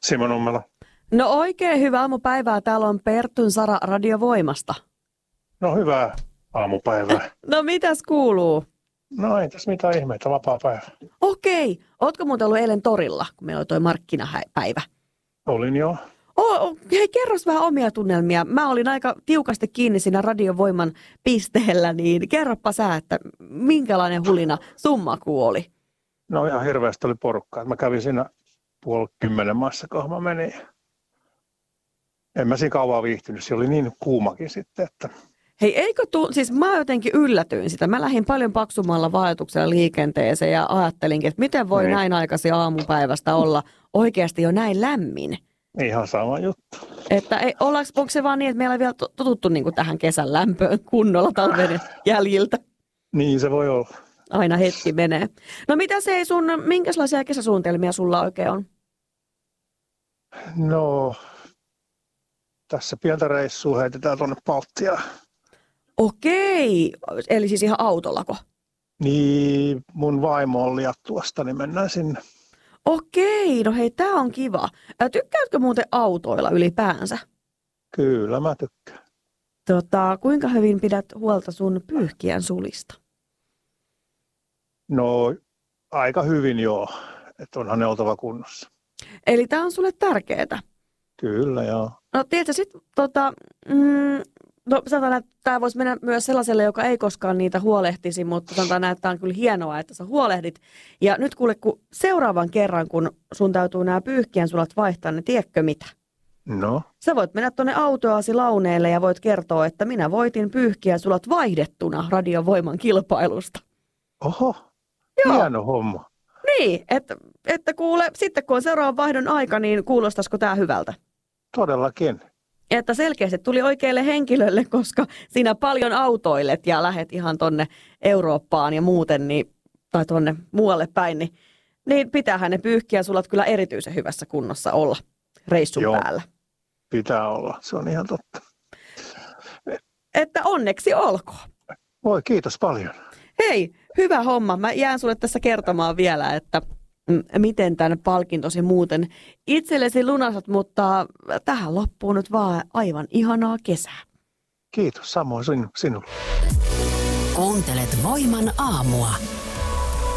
Simo Nummela. No oikein hyvää aamupäivää. Täällä on Pertun Sara Radiovoimasta. No hyvää aamupäivää. No mitäs kuuluu? No ei tässä mitään ihmeitä, vapaa päivä. Okei. Ootko muuten ollut eilen torilla, kun meillä oli toi markkinapäivä? Olin jo. Hei, kerros vähän omia tunnelmia. Mä olin aika tiukasti kiinni siinä Radiovoiman pisteellä, niin kerropa sä, että minkälainen hulina summakuu oli? No ihan hirveästi oli porukkaa. Mä kävin siinä 9:30 maassa, kun mä menin. En mä siinä kauan viihtynyt. Se oli niin kuumakin sitten, että... Hei, siis mä jotenkin yllätyin sitä. Mä lähdin paljon paksummalla vaelluksella liikenteeseen ja ajattelinkin, että miten voi näin aikaisin aamupäivästä olla oikeasti jo näin lämmin. Ihan sama juttu. Että onko se vaan niin, että meillä on vielä totuttu niin kuin tähän kesän lämpöön kunnolla talven jäljiltä? Niin se voi olla. Aina hetki menee. No mitä minkälaisia kesäsuunnitelmia sulla oikein on? No, tässä pientä reissua heitetään tuonne Baltiaan. Okei, eli siis ihan autollako? Niin, mun vaimo on Liettuasta, niin mennään sinne. Okei, no hei, tää on kiva. Tykkäätkö muuten autoilla ylipäänsä? Kyllä, mä tykkään. Kuinka hyvin pidät huolta sun pyyhkiän sulista? No, aika hyvin joo, että onhan ne oltava kunnossa. Eli tää on sulle tärkeetä? Kyllä, joo. No tiedätkö, sit no sanotaan, että tämä voisi mennä myös sellaiselle, joka ei koskaan niitä huolehtisi, mutta sanotaan, että tämä on kyllä hienoa, että sä huolehdit. Ja nyt kuule, kun seuraavan kerran, kun sun täytyy nämä pyyhkien sulat vaihtaa, niin tiedätkö mitä? No? Sä voit mennä tuonne autoasi launeelle ja voit kertoa, että minä voitin pyyhkien sulat vaihdettuna Radiovoiman kilpailusta. Oho, joo. Hieno homma. Niin, että kuule, sitten kun on seuraavan vaihdon aika, niin kuulostaisiko tämä hyvältä? Todellakin. Että selkeästi tuli oikealle henkilölle, koska siinä paljon autoilet ja lähet ihan tonne Eurooppaan ja muuten, tai tonne muualle päin, niin pitäähän ne pyyhkiäsulat kyllä erityisen hyvässä kunnossa olla reissun päällä. Pitää olla, se on ihan totta. Että onneksi olkoon. Voi, kiitos paljon. Hei, hyvä homma. Mä jään sulle tässä kertomaan vielä, että miten tämän palkintosi muuten itsellesi lunasat, mutta tähän loppuu nyt vaan aivan ihanaa kesää. Kiitos, samoin sinulle. Kuuntelet Voiman aamua.